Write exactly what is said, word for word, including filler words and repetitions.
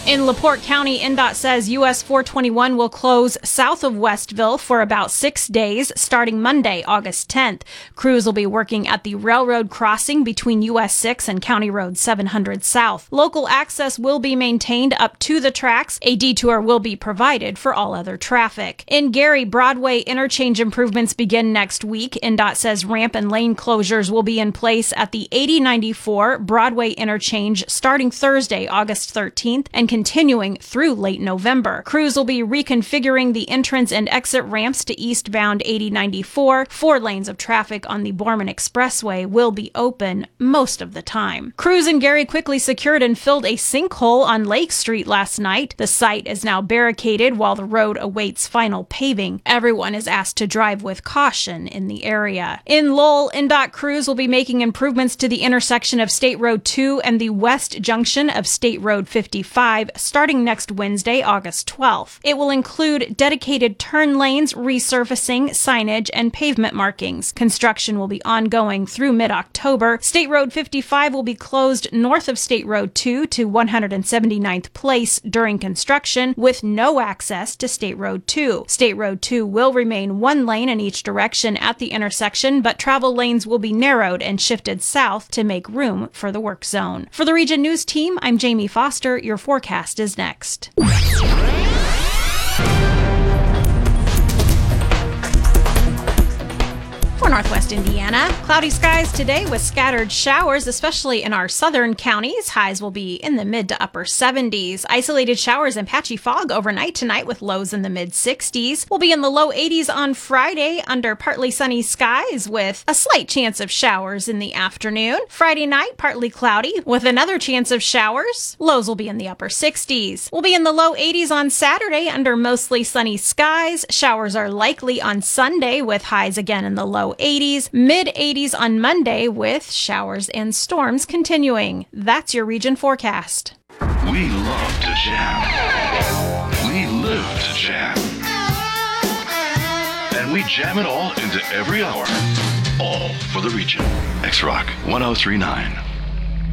In LaPorte County, N D O T says U S four twenty-one will close south of Westville for about six days, starting Monday, August tenth. Crews will be working at the railroad crossing between U S six and County Road seven hundred South. Local access will be maintained up to the tracks. A detour will be provided for all other traffic. In Gary, Broadway interchange improvements begin next week. N D O T says ramp and lane closures will be in place at the eighty ninety-four Broadway interchange starting Thursday, August thirteenth, and continuing through late November. Crews will be reconfiguring the entrance and exit ramps to eastbound eighty ninety-four. Four lanes of traffic on the Borman Expressway will be open most of the time. Crews in Gary quickly secured and filled a sinkhole on Lake Street last night. The site is now barricaded while the road awaits final paving. Everyone is asked to drive with caution in the area. In Lowell, N D O T crews will be making improvements to the intersection of State Road two and the west junction of State Road fifty-five starting next Wednesday, August twelfth. It will include dedicated turn lanes, resurfacing, signage, and pavement markings. Construction will be ongoing through mid-October. State Road fifty-five will be closed north of State Road two to one hundred seventy-ninth Place during construction, with no access to State Road two. State Road two will remain one lane in each direction at the intersection, but travel lanes will be narrowed and shifted south to make room for the work zone. For the Region News Team, I'm Jamie Foster. Your forecast is next. For Northwest Indiana, cloudy skies today with scattered showers, especially in our southern counties. Highs will be in the mid to upper seventies. Isolated showers and patchy fog overnight tonight with lows in the mid sixties. We'll be in the low eighties on Friday under partly sunny skies with a slight chance of showers in the afternoon. Friday night, partly cloudy with another chance of showers. Lows will be in the upper sixties. We'll be in the low eighties on Saturday under mostly sunny skies. Showers are likely on Sunday with highs again in the low eighties, mid eighties on Monday with showers and storms continuing. That's your region forecast. We love to jam. We live to jam. And we jam it all into every hour. All for the region. X-Rock one oh three point nine.